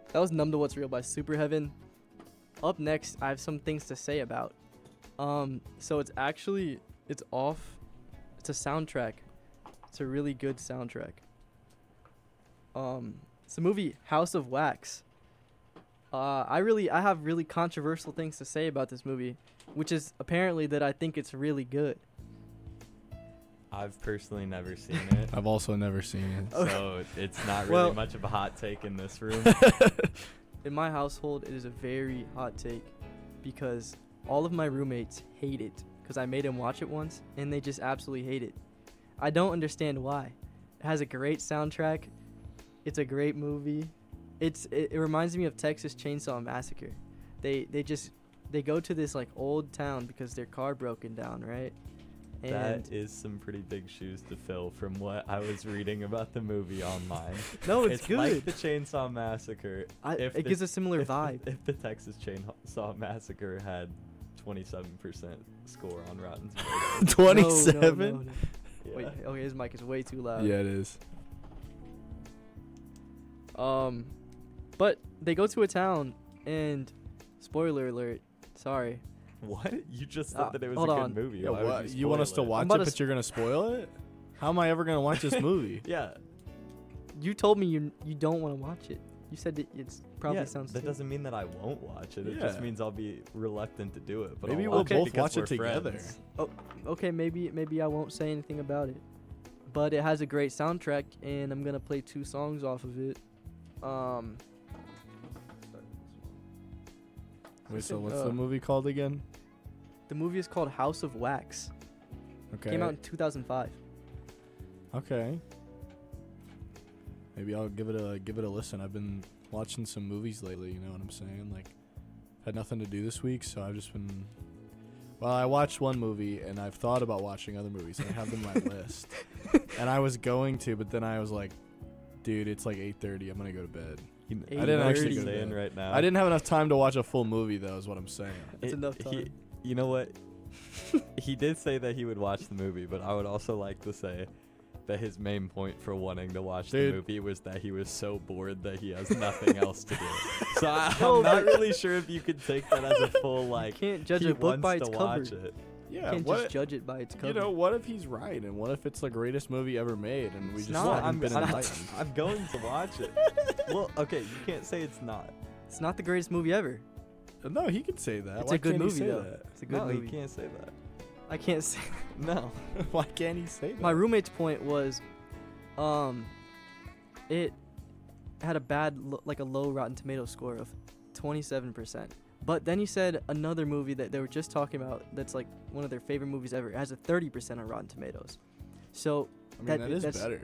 That was Numb to What's Real by Super Heaven. Up next, I have some things to say about. So it's a soundtrack. It's a really good soundtrack. It's the movie House of Wax. I have really controversial things to say about this movie, which is apparently that I think it's really good. I've personally never seen it. I've also never seen it. So it's not really much of a hot take in this room. In my household, it is a very hot take because all of my roommates hate it because I made them watch it once and they just absolutely hate it. I don't understand why. It has a great soundtrack. It's a great movie. It reminds me of Texas Chainsaw Massacre. They go to this like old town because their car broken down, right? And that is some pretty big shoes to fill from what I was reading about the movie online. No, it's good. Like the Chainsaw Massacre. It gives a similar vibe. If the Texas Chainsaw Massacre had 27% score on Rotten Tomatoes. 27? No. Yeah. Wait, okay, his mic is way too loud. Yeah, it is. But they go to a town and, spoiler alert, sorry. What? You just said that it was a hold good on. movie. Yeah, Why would what? You want us to spoil it? watch about it, to but you're going to spoil it? How am I ever going to watch this movie? Yeah. You told me you don't want to watch it. You said that it's probably Yeah, sounds. that doesn't mean that I won't watch it. It Yeah. just means I'll be reluctant to do it. But Maybe I'll we'll watch it both because watch it we're together. friends. Okay, maybe I won't say anything about it. But it has a great soundtrack, and I'm gonna play 2 songs off of it. Wait, so what's the movie called again? The movie is called House of Wax. Okay. Came out in 2005. Okay. Maybe I'll give it a listen. I've been watching some movies lately, you know what I'm saying? Like, had nothing to do this week, so I've just been... Well, I watched one movie, and I've thought about watching other movies. I have them on my list. And I was going to, but then I was like, dude, it's like 8:30. I'm going to go to bed. I didn't actually go to saying bed. right now. I didn't have enough time to watch a full movie, though, is what I'm saying. That's enough time. You know what? He did say that he would watch the movie, but I would also like to say that his main point for wanting to watch the Dude. movie was that he was so bored that he has nothing else to do. So No, I'm not really sure if you could take that as a full, like, Can't judge he a book by wants its to cover. watch it. Yeah, Can't what... just judge it by its cover. You know, what if he's right, and what if it's the greatest movie ever made, and we It's just not. haven't been enlightened? I'm going to watch it. Well, okay, you can't say it's not. It's not the greatest movie ever. No, he could say that. It's Why a good can't he movie say though. that? It's a good No, movie. you can't say that. I can't say. No. Why can't he say that? My roommate's point was, it had a low Rotten Tomatoes score of 27%. But then he said another movie that they were just talking about that's like one of their favorite movies ever. It has a 30% on Rotten Tomatoes. So I mean, that is that's- better.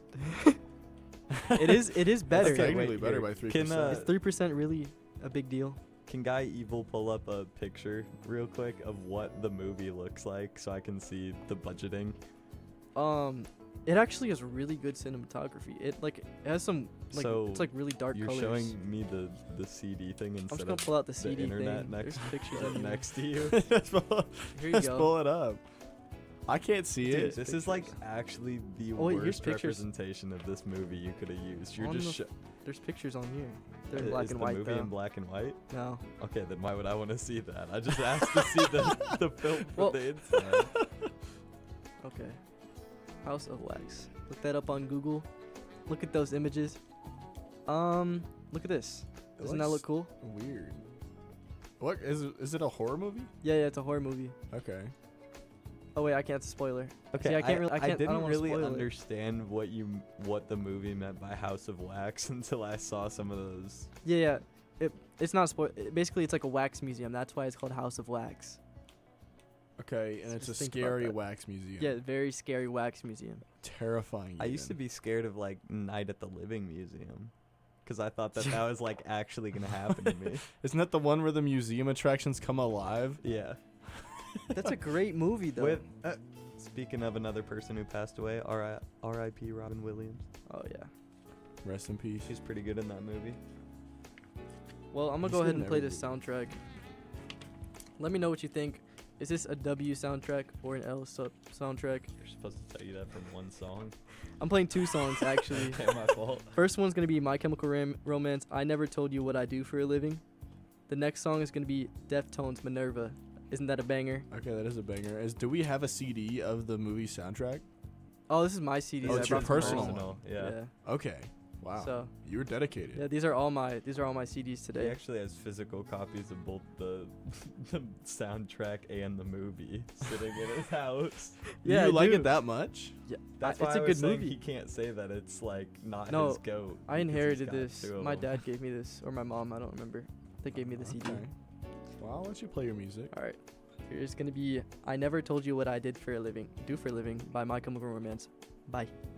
it is better. It's technically wait, better here. by 3%. Can, Is 3% really a big deal? Can Guy Evil pull up a picture real quick of what the movie looks like so I can see the budgeting? It actually has really good cinematography. It has some So it's like really dark You're colors. showing me the CD thing I'm just instead gonna of pull out the the CD internet thing. next There's pictures on here. next to you. Let's pull, Here you let's go. pull it up. I can't see Dude, it. this is like actually the Oh, wait, here's worst pictures. representation of this movie you could have used. You're On just the There's pictures on here. They're in black is and the white movie though. in black and white? No. Okay, then why would I want to see that? I just asked to see the film for Well- the inside. Okay. House of Wax. Look that up on Google. Look at those images. Look at this. It Doesn't that looks look cool? Weird. What is it a horror movie? Yeah, it's a horror movie. Okay. Oh wait, I can't spoiler. Okay, See, I can't really. I can't. I didn't don't wanna really spoil it. understand what the movie meant by House of Wax until I saw some of those. Yeah. It's not spoil. Basically, it's like a wax museum. That's why it's called House of Wax. Okay, and it's a Just think about scary that. wax museum. Yeah, very scary wax museum. Terrifying. I used to be scared of like Night at the Living Museum, because I thought that was like actually gonna happen to me. Isn't that the one where the museum attractions come alive? Yeah. That's a great movie though. With speaking of another person who passed away, R.I.P. Robin Williams. Oh yeah. Rest in peace. She's pretty good in that movie. Well, I'm gonna He's go good ahead in and play every this soundtrack. Let me know what you think. Is this a W soundtrack or an L soundtrack? You're supposed to tell you that from one song. I'm playing 2 songs actually. Okay, my fault. First one's gonna be My Chemical Romance. I Never Told You What I Do for a Living. The next song is gonna be Deftones Minerva. Isn't that a banger? Okay, that is a banger. Do we have a CD of the movie soundtrack? Oh, this is my CD. Oh, that I it's your brought from personal home. one. Yeah. Okay. Wow. So You were dedicated. yeah, these are all my CDs He today. actually has physical copies of both the soundtrack and the movie sitting in his house. Yeah, you I like do. it that much? Yeah, That's it's why a I was good saying movie. he can't say that it's like not No, his goat. I because he's inherited got this. 2 of My them. dad gave me this, or my mom. I don't remember. They gave me the CD. Okay. Well, I'll let you play your music. All right. Here's gonna be I Never Told You What I Do for a Living by My Chemical Romance. Bye.